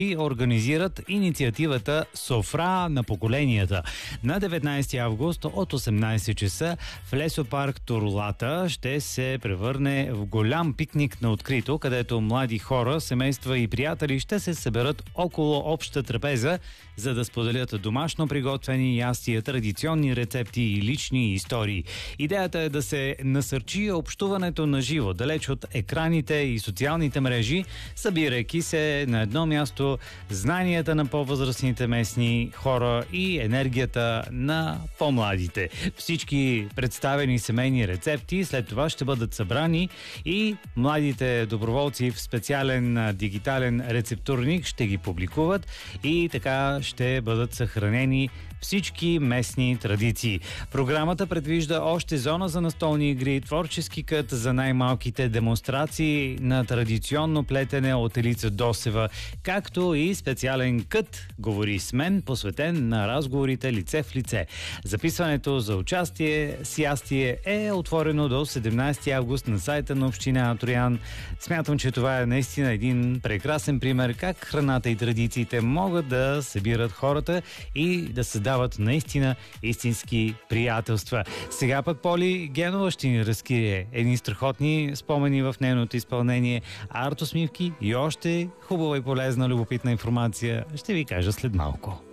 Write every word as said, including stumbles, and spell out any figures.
и организират инициативата Софра на поколенията. На деветнайсети август от осемнайсет часа в лесопарк Турлата ще се превърне в голям пикник на открито, където млади хора, семейства и приятели ще се съберат около обща трапеза, за да споделят домашно приготвени ястия, традиционни рецепти и лични истории. Идеята е да се насърчи общуването на живо, далеч от екраните и социалните мрежи, събирайки се на едно място знанията на по-възрастните местни хора и енергията на по-младите. Всички представени семейни рецепти след това ще бъдат събрани и младите доброволци в специален дигитален рецептурник ще ги публикуват и така ще бъдат съхранени всички местни традиции. Програмата предвижда още зона за настолни игри, творчески кът за най-малките, демонстрации на традиционно плетене от Елица Досева, както и специален кът "Говори с мен", посветен на разговорите лице в лице. Записването за участие с ястие е отворено до седемнайсети август на сайта на община Троян. Смятам, че това е наистина един прекрасен пример как храната и традициите могат да събират хората и да създават наистина истински приятелства. Сега пък Поли Генова ще ни разкрие едни страхотни спомени в нейното изпълнение, артосмивки и още хубава и полезна любопитна информация ще ви кажа след малко.